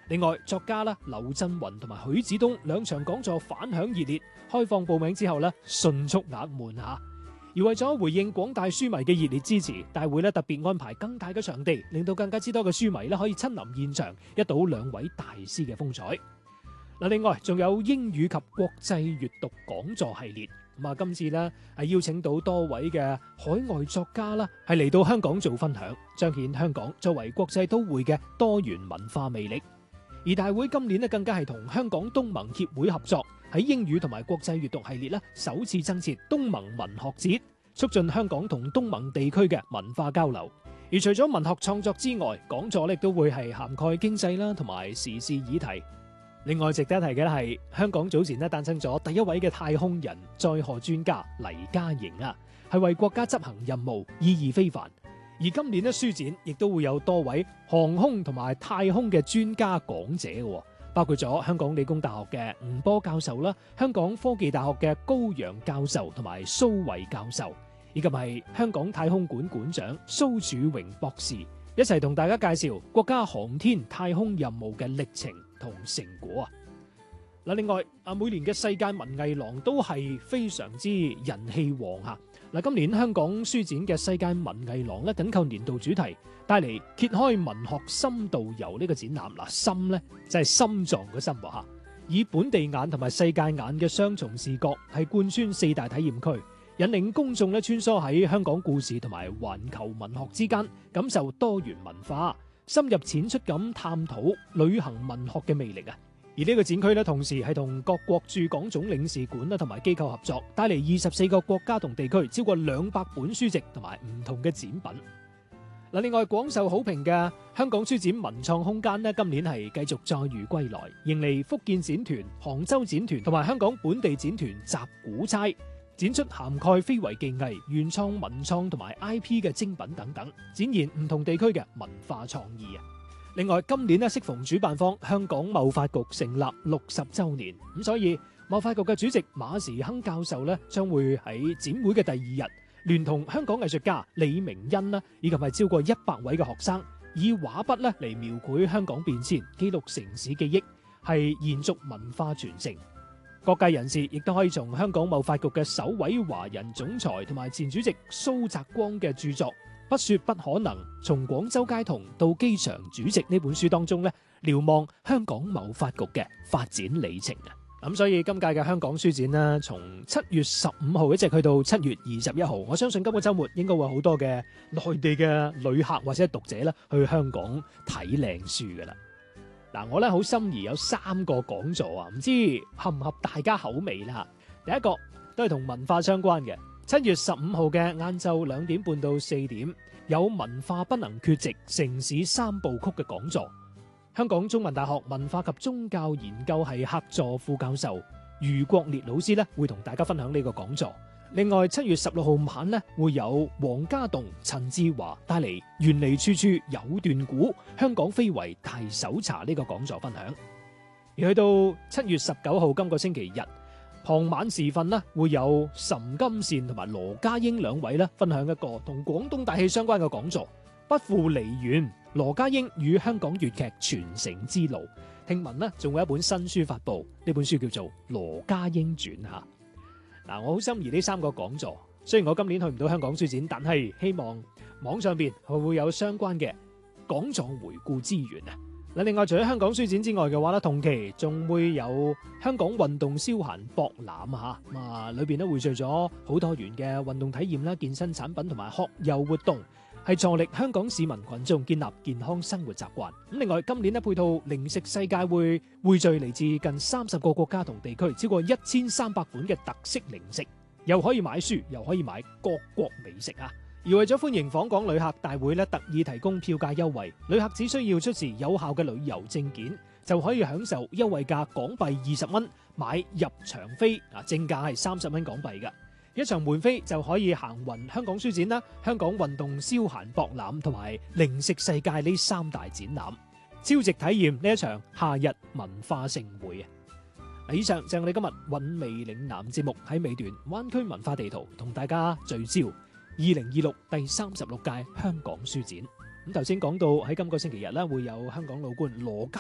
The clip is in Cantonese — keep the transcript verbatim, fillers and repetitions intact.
另外，作家啦劉震雲同埋許子東兩場講座反響熱烈，開放報名之後咧迅速額滿嚇。而為咗回應廣大書迷嘅熱烈支持，大會咧特別安排更大嘅場地，令到更加之多嘅書迷咧可以親臨現場，一睹兩位大師嘅風采。嗱，另外仲有英語及國際閱讀講座系列，咁啊今次咧係邀請到多位嘅海外作家啦，係嚟到香港做分享，彰顯香港作為國際都會嘅多元文化魅力。而大會今年咧更加係同香港東盟協會合作，喺英語同埋國際閱讀系列咧首次增設東盟文學節，促進香港同東盟地區嘅文化交流。而除咗文學創作之外，講座咧亦都會係涵蓋經濟啦同埋時事議題。另外值得一提嘅係，香港早前咧誕生咗第一位嘅太空人載荷專家黎嘉瑩啊，係為國家執行任務，意義非凡。而今年咧書展亦都會有多位航空同埋太空嘅專家講者嘅，包括咗香港理工大學嘅吳波教授啦，香港科技大學嘅高陽教授同埋蘇慧教授，以及係香港太空館館長蘇曙榮博士，一齊同大家介紹國家航天太空任務嘅歷程同成果啊！嗱，另外啊，每年嘅世界文藝廊都係非常之人氣旺吓。嗱，今年香港書展嘅世界文藝廊咧，緊扣年度主題，帶嚟揭開文學深度遊呢個展覽。嗱，心咧就係心臟嘅心吓，以本地眼同埋世界眼嘅雙重視覺，係貫穿四大體驗區，引領公眾咧穿梭喺香港故事同埋環球文學之間，感受多元文化，深入淺出咁探討旅行文學嘅魅力啊！而呢個展區咧，同時係同各國駐港總領事館啦同埋機構合作，帶嚟二十四個國家同地區超過兩百本書籍同埋唔同嘅展品。嗱，另外廣受好評嘅香港書展文創空間咧，今年係繼續載譽歸來，迎嚟福建展團、杭州展團同埋香港本地展團集古差，展出涵蓋非遺技藝、原創文創同埋 I P 嘅精品等等，展現唔同地區嘅文化創意啊！另外，今年咧適逢主辦方香港貿發局成立六十週年，咁所以貿發局嘅主席馬時亨教授咧，將會喺展會嘅第二日，聯同香港藝術家李明恩啦，以及係超過一百位嘅學生，以畫筆咧嚟描繪香港變遷，記錄城市記憶，係延續文化傳承。各界人士亦都可以從香港貿發局嘅首位華人總裁同埋前主席蘇澤光嘅著作《不說不可能：從廣州街童到機場主席》呢本書當中咧，瞭望香港貿發局嘅發展里程啊！咁所以今屆嘅香港書展呢，從七月十五號一直去到七月二十一號，我相信今個週末應該會好多嘅內地嘅旅客或者讀者咧去香港睇靚書噶啦。嗱，我咧好心儀有三個講座啊，唔知合唔合大家口味啦。第一個都係同文化相關嘅。七月十五號嘅晏晝兩點半到四點，有文化不能缺席城市三部曲嘅講座。香港中文大學文化及宗教研究系客座副教授余國烈老師咧，會同大家分享呢個講座。另外，七月十六號晚咧，會有黃家棟、陳志華帶嚟《原嚟處處有段古：香港非遺大搜查》呢個講座分享。而去到七月十九號今個星期日傍晚時分呢，會有岑金善同埋羅家英兩位咧分享一個同廣東大戲相關嘅講座，不負梨園：羅家英與香港粵劇傳承之路。聽聞呢，仲有一本新書發布，呢本書叫做《羅家英傳》吓。嗱，我好心儀呢三個講座，雖然我今年去唔到香港書展，但係希望網上邊係會有相關嘅講座回顧資源啊。嗱，另外除咗香港書展之外嘅話咧，同期仲會有香港運動消閒博覽吓，咁啊裏邊咧匯聚咗好多元嘅運動體驗啦、健身產品同埋學友活動，係助力香港市民群眾建立健康生活習慣。咁另外今年咧配套零食世界會匯聚嚟自近三十個國家同地區，超過一千三百款嘅特色零食，又可以買書，又可以買各國美食啊！而為咗歡迎訪港旅客，大會咧特意提供票價優惠，旅客只需要出示有效嘅旅遊證件，就可以享受優惠價港幣二十蚊買入場飛，啊正價係三十蚊港幣嘅一場門飛就可以行勻香港書展啦、香港運動消閒博覽同埋零食世界呢三大展覽，超值體驗呢一場夏日文化盛會啊！以上就係我哋今日韻味嶺南節目喺尾段灣區文化地圖同大家聚焦二零二六第三十六屆香港書展。咁頭先講到喺今個星期日咧會有香港老倌羅家